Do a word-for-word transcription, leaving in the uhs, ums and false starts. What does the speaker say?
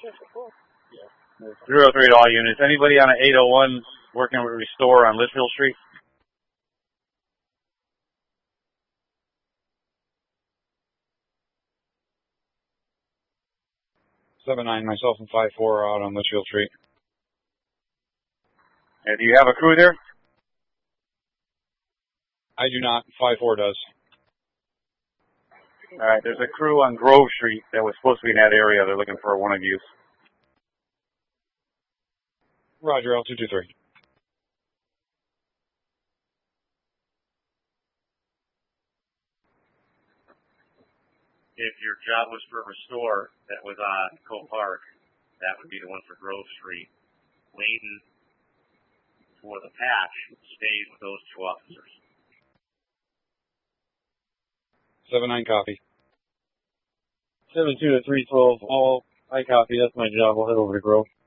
Zero three to all units. Anybody on an eight oh one working with Restore on Litchfield Street? Seven nine, myself and five four are out on Litchfield Street. And do you have a crew there? I do not. Five four does. All right. There's a crew on Grove Street that was supposed to be in that area. They're looking for one of you. Roger, L two two three. If your job was for Restore that was on Cole Park, that would be the one for Grove Street. Waiting for the patch stays with those two officers. Seven nine copy. Seven two to three twelve. All I copy. That's my job. I'll head over to Grove.